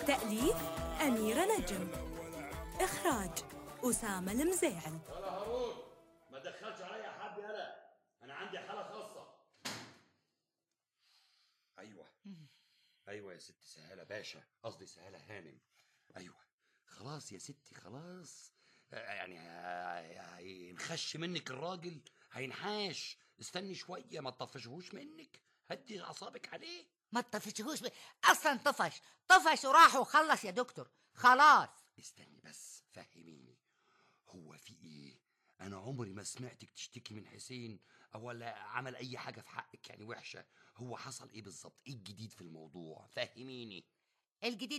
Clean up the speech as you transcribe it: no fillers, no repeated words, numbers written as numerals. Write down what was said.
تأليف أميرة نجم، إخراج أسامة المزيعل. يلا هارون ما تدخلش عليا حد، يلا أنا عندي حالة خاصة. أيوة يا ست سهالة باشا، قصدي سهالة هانم. أيوة خلاص يا ستي خلاص، يعني هينخش منك الراجل، هينحاش. استني شوية ما تطفشهوش منك، هدي أعصابك عليه. ما تطفشهوش اصلا طفش وراح وخلص يا دكتور خلاص. استني بس فهميني، هو في ايه؟ انا عمري ما سمعتك تشتكي من حسين او ولا عمل اي حاجة في حقك يعني وحشة. هو حصل ايه بالظبط؟ ايه الجديد في الموضوع؟ فهميني. الجديد